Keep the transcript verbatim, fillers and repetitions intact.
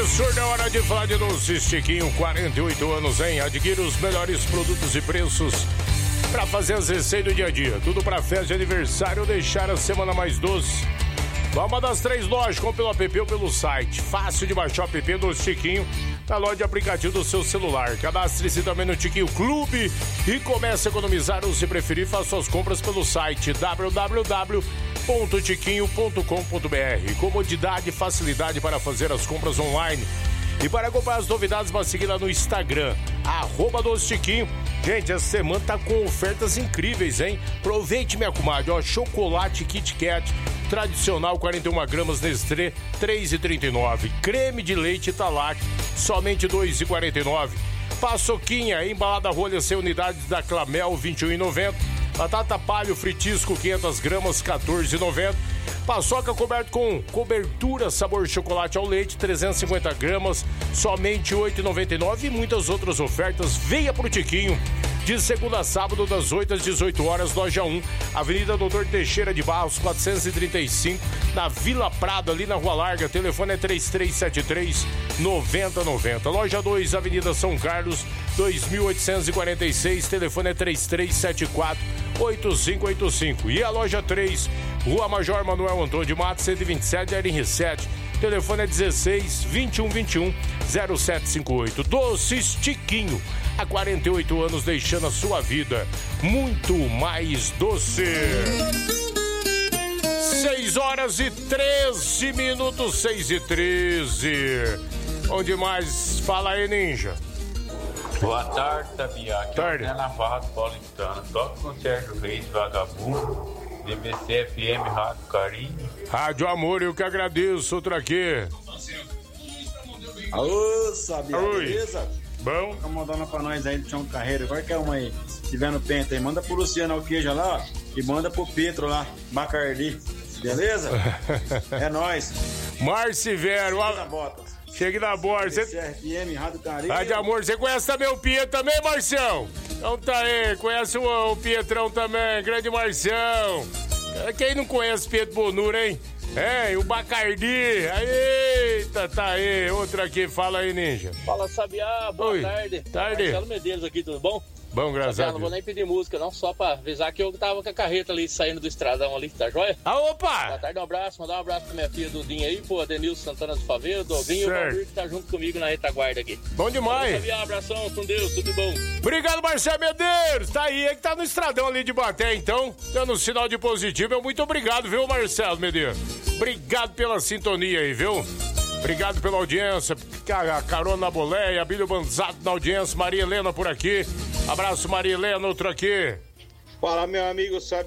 Absurdo, é hora de falar de doces Tiquinho, quarenta e oito anos, hein? Adquira os melhores produtos e preços para fazer as receitas do dia a dia. Tudo para festa de aniversário ou deixar a semana mais doce. Vá uma das três lojas, compre pelo app ou pelo site. Fácil de baixar o app do Tiquinho na loja de aplicativo do seu celular. Cadastre-se também no Tiquinho Clube e comece a economizar ou, se preferir, faça suas compras pelo site w w w ponto tiquinho ponto com ponto b r. Comodidade e facilidade para fazer as compras online. E para acompanhar as novidades, vai seguir lá no Instagram, arroba Doce Tiquinho. Gente, essa semana tá com ofertas incríveis, hein? Aproveite, minha comadre, ó, chocolate Kit Kat tradicional, quarenta e uma gramas, Nestlé, três reais e trinta e nove centavos. Creme de leite Italac, somente dois reais e quarenta e nove centavos. Paçoquinha, embalada rolha sem unidades da Clamel, vinte e um reais e noventa centavos. Batata palho fritisco, quinhentas gramas, quatorze reais e noventa centavos. Paçoca coberto com cobertura sabor chocolate ao leite, trezentas e cinquenta gramas, somente oito reais e noventa e nove centavos. E muitas outras ofertas. Venha pro Tiquinho, de segunda a sábado, das oito às dezoito horas, loja um, Avenida Doutor Teixeira de Barros, quatrocentos e trinta e cinco, na Vila Prado, ali na Rua Larga. Telefone é três três sete três, nove zero nove zero. Loja dois, Avenida São Carlos, dois mil oitocentos e quarenta e seis. Telefone é três três sete quatro, oito cinco oito cinco. E a loja três, Rua Major Manuel Antônio de Matos, cento e vinte e sete, R R sete. Telefone é dezesseis, vinte e um vinte e um, zero sete cinco oito. Doces Tiquinho, há quarenta e oito anos, deixando a sua vida muito mais doce. seis horas e treze minutos, seis e treze. Onde mais? Fala aí, Ninja. Boa tarde, Tabiá. Aqui Tarde. é o Navarro Paulistano. Toca com o Sérgio Reis, Vagabundo, D B C F M, Rádio Carinho. Rádio Amor, eu que agradeço. Outro aqui. Alô, Sabiá, Oi. beleza? Bom? Tá mandando pra nós aí do Tião Carreiro. Qualquer uma aí, se tiver no penta aí, manda pro Luciano Alqueja lá e manda pro Petro lá, Bacardi. Beleza? É nóis. Marcivero, Chegue na bota. chegue na borda. D B C F M, Rádio Carinho. Rádio Amor, você conhece também o Pietro também, Marcião? Então tá aí, conhece o, o Pietrão também, grande Marcião. Quem não conhece Pietro Bonura, hein? É, e o Bacardi. Eita, tá aí. Outro aqui, fala aí, Ninja. Fala, Sabiá, boa Oi. tarde. Tarde. Marcelo Medeiros aqui, tudo bom? Bom, graças Sabiá, a não vou Deus. nem pedir música, não, só pra avisar que eu tava com a carreta ali, saindo do estradão ali, tá joia? Ah, Boa opa! tarde, um abraço, mandar um abraço pra minha filha Dudinha aí, pô, Denilson Santana do Faveiro, Dovinho e o Certo. Valdir que tá junto comigo na retaguarda aqui. Bom demais. Sabiá, abração, com Deus, tudo de bom. Obrigado, Marcelo Medeiros. Tá aí, é que tá no estradão ali de Baté, então, dando um sinal de positivo. Eu muito obrigado, viu, Marcelo Medeiros? Obrigado pela sintonia aí, viu? Obrigado pela audiência, a Carona na boleia, Abílio Banzato na audiência, Maria Helena por aqui. Abraço, Maria Helena, outro aqui. Fala, meu amigo, sabe